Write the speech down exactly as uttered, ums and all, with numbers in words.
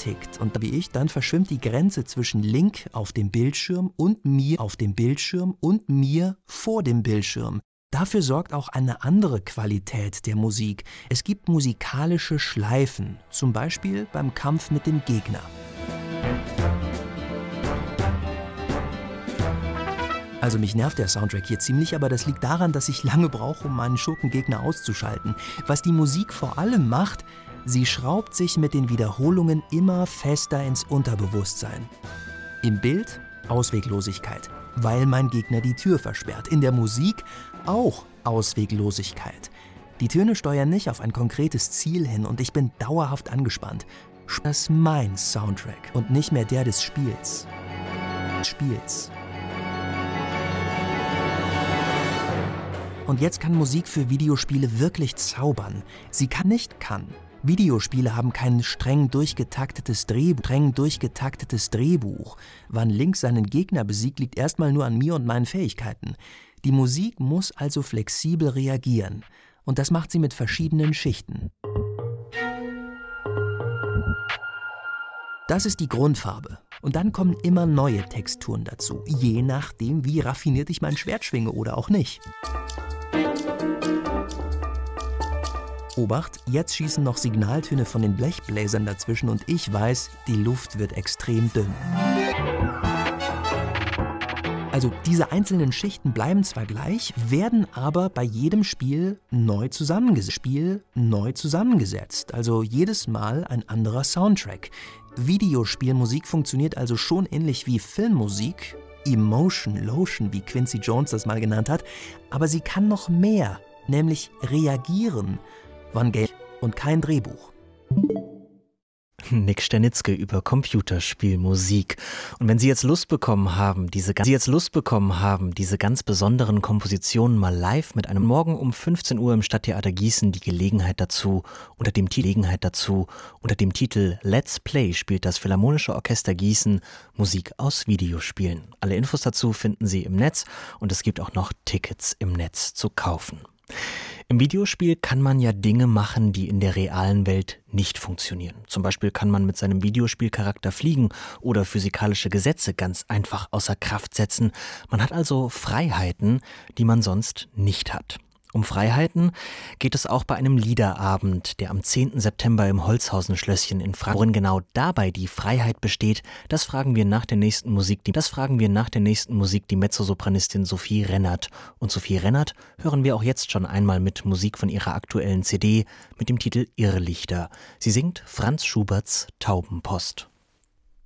tickt und wie ich, dann verschwimmt die Grenze zwischen Link auf dem Bildschirm und mir auf dem Bildschirm und mir vor dem Bildschirm. Dafür sorgt auch eine andere Qualität der Musik. Es gibt musikalische Schleifen, zum Beispiel beim Kampf mit dem Gegner. Also mich nervt der Soundtrack hier ziemlich, aber das liegt daran, dass ich lange brauche, um meinen Schurkengegner auszuschalten. Was die Musik vor allem macht, sie schraubt sich mit den Wiederholungen immer fester ins Unterbewusstsein. Im Bild Ausweglosigkeit, weil mein Gegner die Tür versperrt. In der Musik auch Ausweglosigkeit. Die Töne steuern nicht auf ein konkretes Ziel hin und ich bin dauerhaft angespannt. Das ist mein Soundtrack und nicht mehr der des Spiels. Spiels. Und jetzt kann Musik für Videospiele wirklich zaubern. Sie kann nicht kann. Videospiele haben kein streng durchgetaktetes Drehbuch. Streng durchgetaktetes Drehbuch. Wann Link seinen Gegner besiegt, liegt erstmal nur an mir und meinen Fähigkeiten. Die Musik muss also flexibel reagieren. Und das macht sie mit verschiedenen Schichten. Das ist die Grundfarbe. Und dann kommen immer neue Texturen dazu, je nachdem, wie raffiniert ich mein Schwert schwinge oder auch nicht. Obacht, jetzt schießen noch Signaltöne von den Blechbläsern dazwischen und ich weiß, die Luft wird extrem dünn. Also diese einzelnen Schichten bleiben zwar gleich, werden aber bei jedem Spiel neu zusammengesetzt. Spiel neu zusammengesetzt, also jedes Mal ein anderer Soundtrack. Videospielmusik funktioniert also schon ähnlich wie Filmmusik, Emotion Lotion, wie Quincy Jones das mal genannt hat, aber sie kann noch mehr, nämlich reagieren. Van Gogh und kein Drehbuch. Nick Sternitzky über Computerspielmusik. Und wenn Sie jetzt Lust bekommen haben, diese Sie jetzt Lust bekommen haben, diese ganz besonderen Kompositionen mal live mit einem Morgen um fünfzehn Uhr im Stadttheater Gießen, die Gelegenheit dazu unter dem Titel Gelegenheit dazu unter dem Titel Let's Play spielt das Philharmonische Orchester Gießen Musik aus Videospielen. Alle Infos dazu finden Sie im Netz und es gibt auch noch Tickets im Netz zu kaufen. Im Videospiel kann man ja Dinge machen, die in der realen Welt nicht funktionieren. Zum Beispiel kann man mit seinem Videospielcharakter fliegen oder physikalische Gesetze ganz einfach außer Kraft setzen. Man hat also Freiheiten, die man sonst nicht hat. Um Freiheiten geht es auch bei einem Liederabend, der am zehnten September im Holzhausen-Schlösschen in Frankfurt. Worin genau dabei die Freiheit besteht, das fragen wir nach der nächsten Musik, die, das fragen wir nach der nächsten Musik die Mezzosopranistin Sophie Rennert. Und Sophie Rennert hören wir auch jetzt schon einmal mit Musik von ihrer aktuellen C D mit dem Titel Irrlichter. Sie singt Franz Schuberts Taubenpost.